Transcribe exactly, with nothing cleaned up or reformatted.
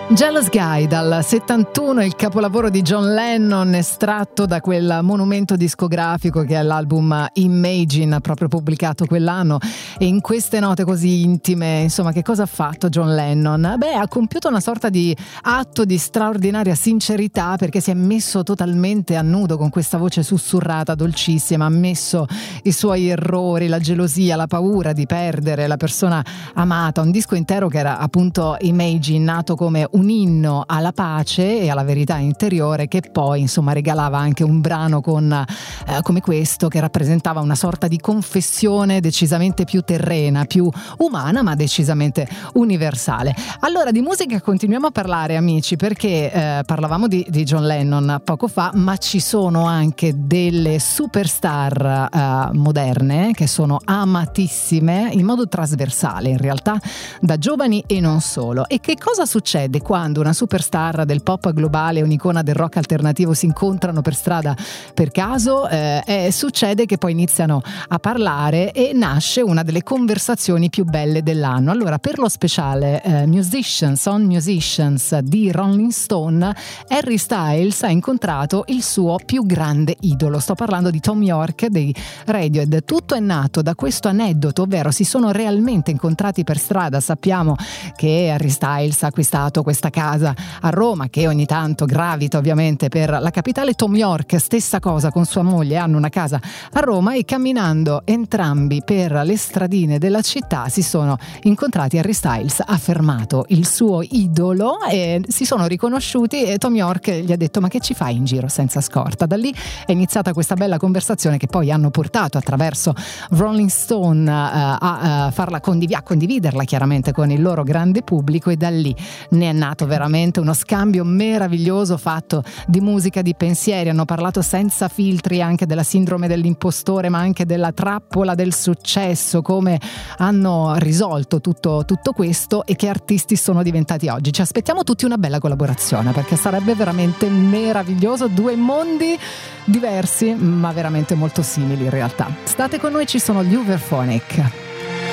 Jealous Guy dal settantuno, il capolavoro di John Lennon estratto da quel monumento discografico che è l'album Imagine, proprio pubblicato quell'anno. E in queste note così intime, insomma, che cosa ha fatto John Lennon? Beh, ha compiuto una sorta di atto di straordinaria sincerità, perché si è messo totalmente a nudo con questa voce sussurrata dolcissima, ha messo i suoi errori, la gelosia, la paura di perdere la persona amata, un disco intero che era appunto Imagine, nato come un inno alla pace e alla verità interiore, che poi insomma regalava anche un brano con, eh, come questo, che rappresentava una sorta di confessione decisamente più terrena, più umana, ma decisamente universale. Allora di musica continuiamo a parlare, amici, perché eh, parlavamo di, di John Lennon poco fa, ma ci sono anche delle superstar eh, moderne che sono amatissime in modo trasversale, in realtà, da giovani e non solo. E che cosa succede quando una superstar del pop globale e un'icona del rock alternativo si incontrano per strada per caso? Eh, eh, succede che poi iniziano a parlare e nasce una delle conversazioni più belle dell'anno. Allora, per lo speciale eh, Musicians on Musicians di Rolling Stone, Harry Styles ha incontrato il suo più grande idolo. Sto parlando di Thom Yorke dei Radiohead. Tutto è nato da questo aneddoto, ovvero si sono realmente incontrati per strada. Sappiamo che Harry Styles ha acquistato questa casa a Roma, che ogni tanto gravita ovviamente per la capitale. Thom Yorke, stessa cosa con sua moglie, hanno una casa a Roma, e camminando entrambi per le stradine della città si sono incontrati. Harry Styles ha fermato il suo idolo e si sono riconosciuti, e Thom Yorke gli ha detto: ma che ci fai in giro senza scorta? Da lì è iniziata questa bella conversazione che poi hanno portato attraverso Rolling Stone uh, a, uh, farla condiv- a condividerla chiaramente con il loro grande pubblico, e da lì ne è nato veramente uno scambio meraviglioso fatto di musica, di pensieri. Hanno parlato senza filtri anche della sindrome dell'impostore, ma anche della trappola del successo, come hanno risolto tutto, tutto questo e che artisti sono diventati oggi. Ci aspettiamo tutti una bella collaborazione, perché sarebbe veramente meraviglioso, due mondi diversi ma veramente molto simili in realtà. State con noi, ci sono gli Uberphonic.